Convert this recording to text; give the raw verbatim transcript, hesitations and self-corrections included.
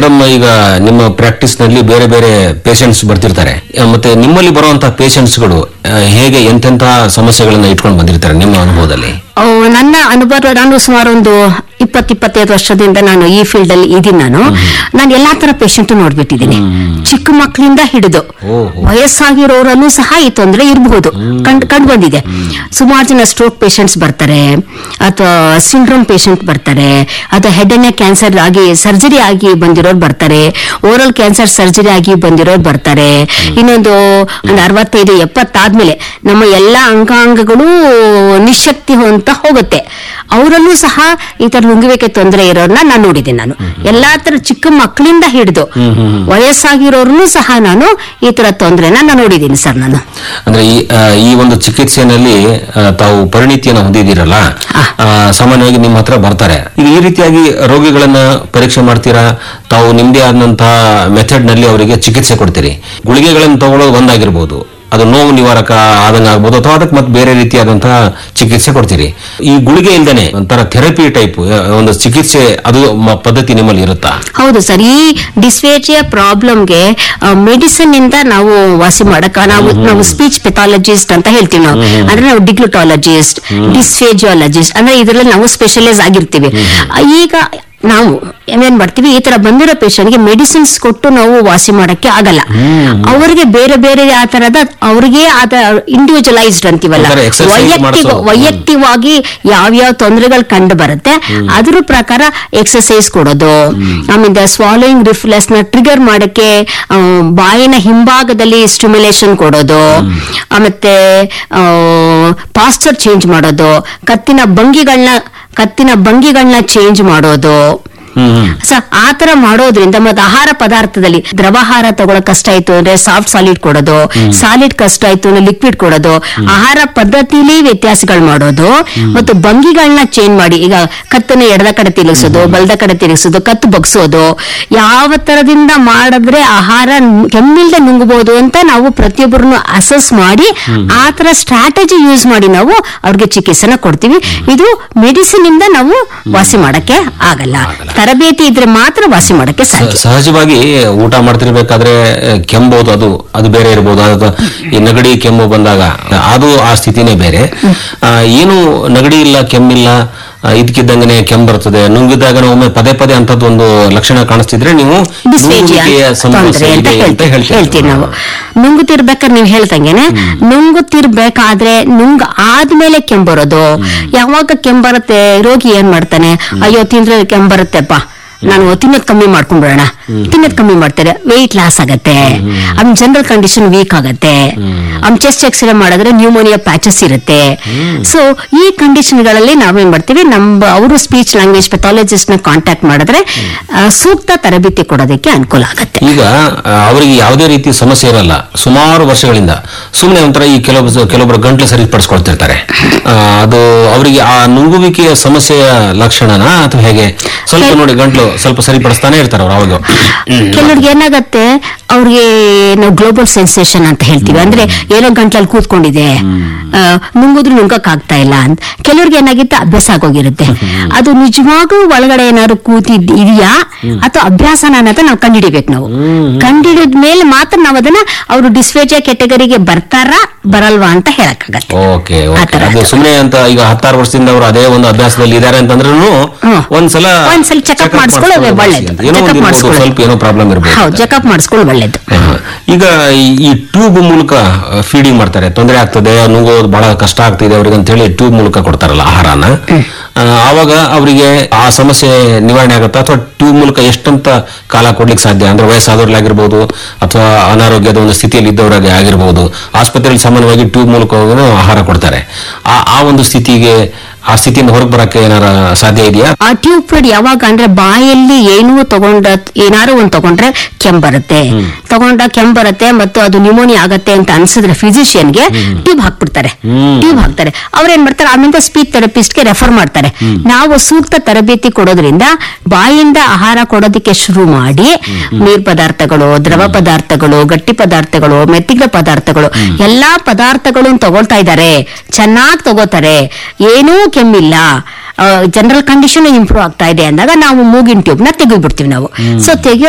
Madam, ಈಗ ನಿಮ್ಮ practice ನಲ್ಲಿ ಬೇರೆ ಬೇರೆ ಪೇಷಂಟ್ಸ್ ಬರ್ತಿರ್ತಾರೆ, ಮತ್ತೆ ನಿಮ್ಮಲ್ಲಿ ಬರುವಂತಹ ಪೇಷಂಟ್ಸ್ಗಳು ಹೇಗೆ ಎಂತೆಂತ ಸಮಸ್ಯೆಗಳನ್ನ ಇಟ್ಕೊಂಡು ಬಂದಿರ್ತಾರೆ ನಿಮ್ಮ ಅನುಭವದಲ್ಲಿ? ನನ್ನ ಅನುಭವ, ನಾನು ಸುಮಾರು ಒಂದು ಇಪ್ಪತ್ ಇಪ್ಪತ್ತೈದು ವರ್ಷದಿಂದ ನಾನು ಈ ಫೀಲ್ಡ್ ಅಲ್ಲಿ ಇದೀನಿ. ನಾನು ನಾನು ಎಲ್ಲಾ ತರ ಪೇಷಂಟ್ ನೋಡ್ಬಿಟ್ಟಿದ್ದೀನಿ, ಚಿಕ್ಕ ಮಕ್ಕಳಿಂದ ಹಿಡಿದು ವಯಸ್ಸಾಗಿರೋರಲ್ಲೂ ಸಹ ಈ ತೊಂದರೆ ಇರಬಹುದು, ಕಂಡು ಕಂಡು ಬಂದಿದೆ. ಸುಮಾರು ಜನ ಸ್ಟ್ರೋಕ್ ಪೇಷಂಟ್ಸ್ ಬರ್ತಾರೆ, ಅಥವಾ ಸಿಂಡ್ರೋಮ್ ಪೇಷಂಟ್ ಬರ್ತಾರೆ, ಅಥವಾ ಹೆಡ್ ಅಂಡ್ ನೆಕ್ ಕ್ಯಾನ್ಸರ್ ಆಗಿ ಸರ್ಜರಿ ಆಗಿ ಬಂದಿರೋರು ಬರ್ತಾರೆ, ಓರಲ್ ಕ್ಯಾನ್ಸರ್ ಸರ್ಜರಿ ಆಗಿ ಬಂದಿರೋರು ಬರ್ತಾರೆ. ಇನ್ನೊಂದು ಒಂದು ಅರವತ್ತೈದು ಎಪ್ಪತ್ತಾದ್ಮೇಲೆ ನಮ್ಮ ಎಲ್ಲಾ ಅಂಗಾಂಗಗಳು ನಿಶಕ್ತಿ ಅಂತ ಹೋಗುತ್ತೆ, ಅವರಲ್ಲೂ ಸಹ ಈ ತರ ನುಂಗುವಿಕೆ ತೊಂದರೆ ಇರೋರನ್ನ ನಾನು ನೋಡಿದ್ದೀನಿ. ನಾನು ಎಲ್ಲಾ ತರ ಚಿಕ್ಕ ಮಕ್ಕಳಿಂದ ಹಿಡಿದು ವಯಸ್ಸಾಗಿರೋರ್ನು ಸಹ ನಾನು ಈ ತರ ತೊಂದರೆನ ನಾನು ನೋಡಿದ್ದೀನಿ ಸರ್. ನಾನು ಅಂದ್ರೆ ಈ ಒಂದು ಚಿಕಿತ್ಸೆನಲ್ಲಿ ತಾವು ಪರಿಣಿತಿಯನ್ನು ಹೊಂದಿದ್ದೀರಲ್ಲ, ಸಾಮಾನ್ಯವಾಗಿ ನಿಮ್ಮ ಹತ್ರ ಬರ್ತಾರೆ, ಈಗ ಈ ರೀತಿಯಾಗಿ ರೋಗಿಗಳನ್ನ ಪರೀಕ್ಷೆ ಮಾಡ್ತೀರಾ, ತಾವು ನಿಮ್ದೇ ಆದಂತಹ ಮೆಥಡ್ ನಲ್ಲಿ ಅವರಿಗೆ ಚಿಕಿತ್ಸೆ ಕೊಡ್ತೀರಿ. ಗುಳಿಗೆಗಳನ್ನು ತಗೊಳ್ಳೋದು ಒಂದಾಗಿರ್ಬೋದು, ಅದು ನೋವು ನಿವಾರಕ ಆದಂಗ ಆಗ್ಬೋದು, ಅಥವಾ ಅದಕ್ಕೆ ಮತ್ತೆ ಬೇರೆ ರೀತಿಯಾದಂತಹ ಚಿಕಿತ್ಸೆ ಕೊಡ್ತೀರಿ. ಈ ಗುಳಿಗೆ ಇಲ್ದೇನೆ ಒಂಥರ ಥೆರಪಿ ಟೈಪ್ ಒಂದು ಚಿಕಿತ್ಸೆ ಅದು ಪದ್ಧತಿ ನಿಮ್ಮಲ್ಲಿ ಇರುತ್ತಾ? ಹೌದು ಸರ್, ಈ ಡಿಸ್ಫೇಜಿಯಾ ಪ್ರಾಬ್ಲಮ್ಗೆ ಮೆಡಿಸಿನ್ ಇಂದ ನಾವು ವಾಸಿ ಮಾಡಕ ನಾವು ನಾವು ಸ್ಪೀಚ್ ಪೆಥಾಲಜಿಸ್ಟ್ ಅಂತ ಹೇಳ್ತೀವಿ ನಾವು. ಅಂದ್ರೆ ನಾವು ಡಿಗ್ಲುಟಾಲಜಿಸ್ಟ್, ಡಿಸ್ಫೇಜಿಯಾಲಜಿಸ್ಟ್ ಅಂದ್ರೆ ಇದರಲ್ಲಿ ನಾವು ಸ್ಪೆಷಲೈಸ್ ಆಗಿರ್ತೀವಿ. ಈಗ ನಾವು ಏನ್ ಮಾಡ್ತೀವಿ, ಈ ತರ ಬಂದಿರೋ ಪೇಷಂಟ್ಗೆ ಮೆಡಿಸಿನ್ಸ್ ಕೊಟ್ಟು ನಾವು ವಾಸಿ ಮಾಡಕ್ಕೆ ಆಗಲ್ಲ. ಅವರಿಗೆ ಬೇರೆ ಬೇರೆ ಆ ತರದ ಅವ್ರಿಗೆ ಆದ ಇಂಡಿವಿಜುವಲೈಸ್ಡ್ ಅಂತೀವಲ್ಲ, ವೈಯಕ್ತಿಕ ವೈಯಕ್ತಿಕವಾಗಿ ಯಾವ್ಯಾವ ತೊಂದರೆಗಳು ಕಂಡು ಬರುತ್ತೆ ಅದ್ರ ಪ್ರಕಾರ ಎಕ್ಸರ್ಸೈಸ್ ಕೊಡೋದು, ಆಮೇಲೆ ಸ್ವಾಲೋಯಿಂಗ್ ರಿಫ್ಲೆಕ್ಸ್ ನ ಟ್ರಿಗರ್ ಮಾಡಕ್ಕೆ ಬಾಯಿನ ಹಿಂಭಾಗದಲ್ಲಿ ಸ್ಟಿಮ್ಯುಲೇಷನ್ ಕೊಡೋದು, ಮತ್ತೆ ಪಾಸ್ಚರ್ ಚೇಂಜ್ ಮಾಡೋದು, ಕತ್ತಿನ ಭಂಗಿಗಳನ್ನ ಕತ್ತಿನ ಭಂಗಿಗಳನ್ನ ಚೇಂಜ್ ಮಾಡೋದು. ಸೊ ಆ ತರ ಮಾಡೋದ್ರಿಂದ ಮತ್ತೆ ಆಹಾರ ಪದಾರ್ಥದಲ್ಲಿ ದ್ರವಾಹಾರ ತಗೊಳ್ಳೋ ಕಷ್ಟ ಆಯ್ತು ಅಂದ್ರೆ ಸಾಫ್ಟ್ ಸಾಲಿಡ್ ಕೊಡೋದು, ಸಾಲಿಡ್ ಕಷ್ಟ ಆಯ್ತು ಅಂದ್ರೆ ಲಿಕ್ವಿಡ್ ಕೊಡೋದು, ಆಹಾರ ಪದ್ಧತಿಲಿ ವ್ಯತ್ಯಾಸಗಳು ಮಾಡೋದು, ಮತ್ತು ಭಂಗಿಗಳನ್ನ ಚೇಂಜ್ ಮಾಡಿ, ಈಗ ಕತ್ತನ್ನ ಎಡದ ಕಡೆ ತಿರುಗಿಸೋದು, ಬಲದ ಕಡೆ ತಿರುಗಿಸೋದು, ಕತ್ತು ಬಗ್ಸೋದು, ಯಾವ ತರದಿಂದ ಮಾಡಿದ್ರೆ ಆಹಾರ ಕೆಮ್ಮಿಲ್ದೆ ನುಂಗಬಹುದು ಅಂತ ನಾವು ಪ್ರತಿಯೊಬ್ಬರನ್ನು ಅಸೆಸ್ ಮಾಡಿ ಆ ತರ ಸ್ಟ್ರಾಟಜಿ ಯೂಸ್ ಮಾಡಿ ನಾವು ಅವ್ರಿಗೆ ಚಿಕಿತ್ಸೆನ ಕೊಡ್ತೀವಿ. ಇದು ಮೆಡಿಸಿನ್ ಇಂದ ನಾವು ವಾಸಿ ಮಾಡಕ್ಕೆ ಆಗಲ್ಲ, ತರಬೇತಿ ಇದ್ರೆ ಮಾತ್ರ ವಾಸಿ ಮಾಡಕ್ಕೆ ಸಾಧ್ಯ. ಸಹಜವಾಗಿ ಊಟ ಮಾಡ್ತಿರ್ಬೇಕಾದ್ರೆ ಕೆಮ್ಮಬಹುದು, ಅದು ಅದು ಬೇರೆ ಇರಬಹುದು, ಅಥವಾ ಈ ನಗಡಿ ಕೆಮ್ಮು ಬಂದಾಗ ಅದು ಆ ಸ್ಥಿತಿನೇ ಬೇರೆ. ಏನು ನಗಡಿ ಇಲ್ಲ, ಕೆಮ್ಮಿಲ್ಲ, ಇದಕ್ಕಿದ್ದಂಗೆ ಕೆಮ್ಮು ಬರ್ತದೆ, ನುಂಗಿದಾಗ ಒಮ್ಮೆ ಪದೇ ಪದೇ ಅಂತದ್ದು ಒಂದು ಲಕ್ಷಣ ಕಾಣಿಸ್ತಿದ್ರೆ ನೀವು ಹೇಳ್ತೀವಿ. ನಾವು ನುಂಗುತ್ತಿರ್ಬೇಕಾದ್ರೆ ನೀವು ಹೇಳ್ದಂಗೆನೆ, ನುಂಗುತ್ತಿರ್ಬೇಕಾದ್ರೆ ನುಂಗ್ ಆದ್ಮೇಲೆ ಕೆಮ್ಮು ಬರೋದು. ಯಾವಾಗ ಕೆಮ್ಮು ಬರುತ್ತೆ ರೋಗಿ ಏನ್ ಮಾಡ್ತಾನೆ, ಅಯ್ಯೋ ತಿಂದ್ರೆ ಕೆಮ್ಮು ಬರುತ್ತೆಪ್ಪ, ನಾನು ತಿನ್ನೋದ್ ಕಮ್ಮಿ ಮಾಡ್ಕೊಂಡ್ಬಿಡೋಣ, ತಿನ್ನೋದ್ ಕಮ್ಮಿ ಮಾಡ್ತಾರೆ, ವೆಯ್ಟ್ ಲಾಸ್ ಆಗತ್ತೆ, ಅವ್ನ ಜನರಲ್ ಕಂಡೀಷನ್ ವೀಕ್ ಆಗತ್ತೆ, ಅವ್ನ ಚೆಸ್ಟ್ ಎಕ್ಸ್ರೇ ಮಾಡಿದ್ರೆ ನ್ಯೂಮೋನಿಯಾ ಪ್ಯಾಚಸ್ ಇರುತ್ತೆ. ಸೊ ಈ ಕಂಡೀಷನ್ ಗಳಲ್ಲಿ ನಾವೇನ್ ಮಾಡ್ತೀವಿ, ನಮ್ಮ ಅವರು ಸ್ಪೀಚ್ ಲ್ಯಾಂಗ್ವೇಜ್ ಪೆಥಾಲಜಿಸ್ಟ್ ನ ಕಾಂಟ್ಯಾಕ್ಟ್ ಮಾಡಿದ್ರೆ ಸೂಕ್ತ ತರಬೇತಿ ಕೊಡೋದಕ್ಕೆ ಅನುಕೂಲ ಆಗುತ್ತೆ. ಈಗ ಅವರಿಗೆ ಯಾವುದೇ ರೀತಿ ಸಮಸ್ಯೆ ಇರಲ್ಲ, ಸುಮಾರು ವರ್ಷಗಳಿಂದ ಸುಮ್ಮನೆ ಒಂಥರ ಈ ಕೆಲವು ಕೆಲವೊಬ್ಬರು ಗಂಟ್ಲು ಸರಿಪಡಿಸ್ಕೊಳ್ತಿರ್ತಾರೆ, ಅದು ಅವರಿಗೆ ಆ ನುಂಗುವಿಕೆಯ ಸಮಸ್ಯೆಯ ಲಕ್ಷಣನ ಅಥವಾ ಹೇಗೆ? ಸ್ವಲ್ಪ ನೋಡಿ, ಗಂಟ್ಲು ಸ್ವಲ್ಪ ಸರಿಪಡಿಸ್ತಾನೆ ಇರ್ತಾರೆ ಅವ್ರು. ಅವಾಗ ಕೆಲವ್ರಿಗೆ ಏನಾಗತ್ತೆ, ಅವ್ರಿಗೆ ನಾವು ಗ್ಲೋಬಲ್ ಸೆನ್ಸೇಷನ್ ಅಂತ ಹೇಳ್ತೀವಿ, ಅಂದ್ರೆ ಏನೋ ಗಂಟ್ಲಲ್ಲಿ ಕೂತ್ಕೊಂಡಿದೆ, ನುಂಗುದ್ರು ನುಂಗಕ್ ಆಗ್ತಾ ಇಲ್ಲ ಅಂತ. ಕೆಲವ್ರಿಗೆ ಏನಾಗಿತ್ತು, ಅಭ್ಯಾಸ ಆಗೋಗಿರುತ್ತೆ. ಅದು ನಿಜವಾಗೂ ಒಳಗಡೆ ಏನಾದ್ರು ಕೂತಿದ್ ಇದೆಯಾ ಅಥವಾ ಅಭ್ಯಾಸನ ಅನ್ನೋದ ನಾವು ಕಂಡುಹಿಡಿಬೇಕು. ನಾವು ಕಂಡುಹಿಡಿದ ಮೇಲೆ ಮಾತ್ರ ನಾವು ಅದನ್ನ ಅವರು ಡಿಸ್ಫೇಜಿಯಾ ಕೆಟಗರಿಗೆ ಬರ್ತಾರಾ ಬರಲ್ವಾ ಅಂತ ಹೇಳಕ್ಕಾಗತ್ತೆ. ಸುಮ್ಮನೆ ಅಂತ ಈಗ ಹತ್ತಾರು ವರ್ಷದಿಂದ ಅವರು ಅದೇ ಒಂದು ಅಭ್ಯಾಸದಲ್ಲಿ ಇದಾರೆ ಅಂತಂದ್ರೂ ಒಂದ್ಸಲ ಒಂದ್ಸಲ ಚೆಕಪ್ ಮಾಡಿಸ್ಕೊಳ್ಳೋದು ಒಳ್ಳೇದು. ಸ್ವಲ್ಪ ಏನೋ ಪ್ರಾಬ್ಲಮ್ ಇರಬಹುದು, ಹೌದು, ಚೆಕಪ್ ಮಾಡಿಸ್ಕೊಳ್ಳೋದು ಒಳ್ಳೇದು. ಈಗ ಈ ಟ್ಯೂಬ್ ಮೂಲಕ ಫೀಡಿಂಗ್ ಮಾಡ್ತಾರೆ, ತೊಂದರೆ ಆಗ್ತದೆ, ನುಂಗೋದು ಬಹಳ ಕಷ್ಟ ಆಗ್ತಿದೆ ಅವರಿಗೆ ಅಂತ ಹೇಳಿ ಟ್ಯೂಬ್ ಮೂಲಕ ಕೊಡ್ತಾರಲ್ಲ ಆಹಾರನ, ಆವಾಗ ಅವರಿಗೆ ಆ ಸಮಸ್ಯೆ ನಿವಾರಣೆ ಆಗುತ್ತಾ, ಅಥವಾ ಟ್ಯೂಬ್ ಮೂಲಕ ಎಷ್ಟಂತ ಕಾಲ ಕೊಡ್ಲಿಕ್ಕೆ ಸಾಧ್ಯ? ಅಂದ್ರೆ ವಯಸ್ಸಾದವ್ರಲ್ಲಾಗಿರ್ಬೋದು ಅಥವಾ ಅನಾರೋಗ್ಯದ ಒಂದು ಸ್ಥಿತಿಯಲ್ಲಿ ಇದ್ದವರಾಗಿ ಆಗಿರ್ಬೋದು, ಆಸ್ಪತ್ರೆಯಲ್ಲಿ ಸಾಮಾನ್ಯವಾಗಿ ಟ್ಯೂಬ್ ಮೂಲಕ ಆಹಾರ ಕೊಡ್ತಾರೆ. ಆ ಆ ಒಂದು ಸ್ಥಿತಿಗೆ ಆ ಸ್ಥಿತಿಯಿಂದ ಹೊರಗೆ ಬರಕ್ಕೆ ಏನಾರ ಸಾಧ್ಯ ಇದೆಯಾ? ಆ ಟ್ಯೂಬ್ ಫೀಡ್ ಯಾವಾಗ ಅಂದ್ರೆ ಬಾಯಲ್ಲಿ ಏನೂ ತಗೊಂಡ ಏನಾರು ಒಂದ್ ತಗೊಂಡ್ರೆ ಕೆಮ್ಮು ಬರುತ್ತೆ, ತಗೊಂಡ ಕೆಮ್ಮು ಬರುತ್ತೆ ಮತ್ತು ಅದು ನ್ಯೂಮೋನಿಯಾ ಆಗತ್ತೆ ಅಂತ ಅನ್ಸಿದ್ರೆ ಫಿಸಿಷಿಯನ್ಗೆ ಟ್ಯೂಬ್ ಹಾಕ್ಬಿಡ್ತಾರೆ. ಟ್ಯೂಬ್ ಹಾಕ್ತಾರೆ, ಅವ್ರೇನ್ ಮಾಡ್ತಾರೆ, ಆಮೇಲೆ ಸ್ಪೀಚ್ ಥೆರಪಿಸ್ಟ್ಗೆ ರೆಫರ್ ಮಾಡ್ತಾರೆ. ನಾವು ಸೂಕ್ತ ತರಬೇತಿ ಕೊಡೋದ್ರಿಂದ ಬಾಯಿಂದ ಆಹಾರ ಕೊಡೋದಕ್ಕೆ ಶುರು ಮಾಡಿ ನೀರ್ ಪದಾರ್ಥಗಳು, ದ್ರವ ಪದಾರ್ಥಗಳು, ಗಟ್ಟಿ ಪದಾರ್ಥಗಳು, ಮೆತ್ತಿಗೆ ಪದಾರ್ಥಗಳು ಎಲ್ಲಾ ಪದಾರ್ಥಗಳು ತಗೊಳ್ತಾ ಇದ್ದಾರೆ, ಚೆನ್ನಾಗಿ ತಗೋತಾರೆ, ಏನೂ ಕೆಮ್ಮಿಲ್ಲ, ಜನರಲ್ ಕಂಡೀಷನ್ ಇಂಪ್ರೂವ್ ಆಗ್ತಾ ಇದೆ ಅಂದಾಗ ನಾವು ಮೂಗಿನ ಟ್ಯೂಬ್ ನ ತೆಗೆದ್ಬಿಡ್ತೀವಿ ನಾವು. ಸೊ ತೆಗೆಯೋ